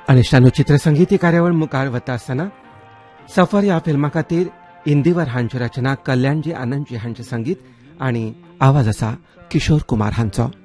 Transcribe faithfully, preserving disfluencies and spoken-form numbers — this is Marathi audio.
अनिष्टानो चित्रसंगीत ही कार्यावळ मुखार वता आसतना सफर ह्या फिल्मा खातीर इंदिवर हांची रचना कल्याणजी आनंदजी हांचे संगीत आनी आवाज आसा किशोर कुमार हांचो.